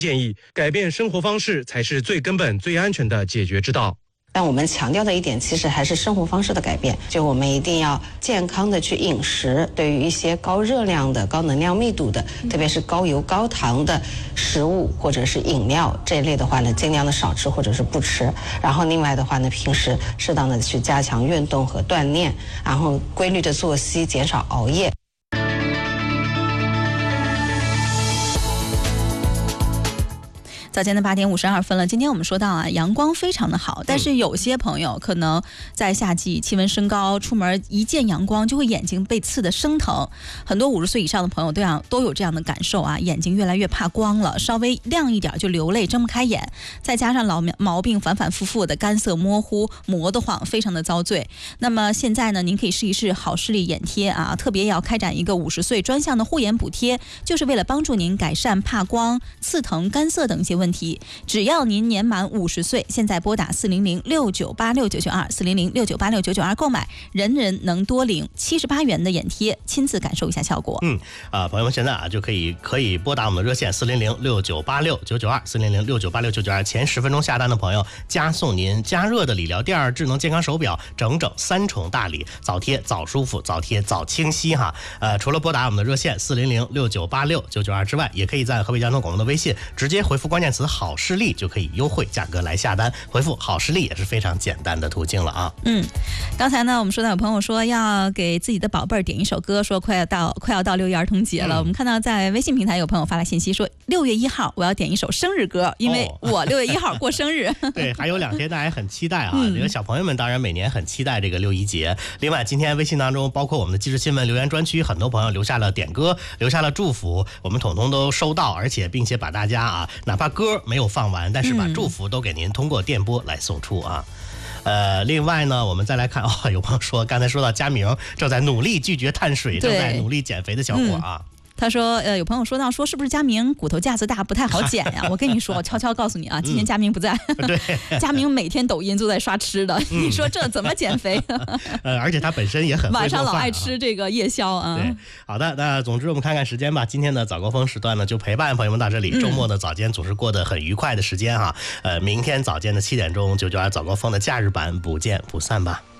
建议改变生活方式才是最根本、最安全的解决之道。 但我们强调的一点，其实还是生活方式的改变。就我们一定要健康的去饮食，对于一些高热量的、高能量密度的，特别是高油高糖的食物或者是饮料这一类的话呢，尽量的少吃或者是不吃。然后另外的话呢，平时适当的去加强运动和锻炼，然后规律的作息，减少熬夜。 早间的8点52分了。今天我们说到啊，阳光非常的好，但是有些朋友可能在夏季气温升高，出门一见阳光就会眼睛被刺得生疼。很多50岁以上的朋友都有这样的感受啊，眼睛越来越怕光了，稍微亮一点就流泪睁不开眼，再加上老毛病反反复复的干涩模糊磨得慌，非常的遭罪。那么现在呢，您可以试一试好视力眼贴啊，特别要开展一个50岁专项的护眼补贴，就是为了帮助您改善怕光、刺疼、干涩等一些问题。只要您年满50岁，现在拨打400-6986-992 购买，人人能多领78元的眼贴，亲自感受一下效果。 朋友们现在啊就可以拨打我们的热线400-6986-992 400-6986-992，前10分钟下单的朋友加送您加热的理疗垫、智能健康手表，整整3重大礼，早贴早舒服，早贴早清晰哈。除了拨打我们的热线400-6986-992之外，也可以在河北交通广播的微信直接回复关键词好视力，就可以优惠价格来下单，回复好视力也是非常简单的途径了啊。 刚才呢我们说到有朋友说要给自己的宝贝儿点一首歌，说快要到6一儿童节了。我们看到在微信平台有朋友发来信息说6月1号我要点一首生日歌，因为我6月1号过生日。 对，还有2天大家很期待啊。这个小朋友们当然每年很期待这个6一节。另外今天微信当中包括我们的即时新闻留言专区，很多朋友留下了点歌，留下了祝福，我们统统都收到，并且把大家哪怕歌没有放完，但是把祝福都给您通过电波来送出啊。另外呢，我们再来看有朋友说，刚才说到佳明正在努力拒绝碳水，正在努力减肥的小伙啊。 他说有朋友说到是不是佳明骨头架子大不太好减呀？我跟你说，我悄悄告诉你啊，今天佳明不在。 对， 佳明每天抖音都在刷吃的，你说这怎么减肥？ 而且他本身也很会做饭， 晚上老爱吃这个夜宵啊。 对，好的，那总之我们看看时间吧。今天的早高峰时段呢，就陪伴朋友们到这里。周末的早间总是过得很愉快的时间哈。明天早间的7点钟，992早高峰的假日版不见不散吧。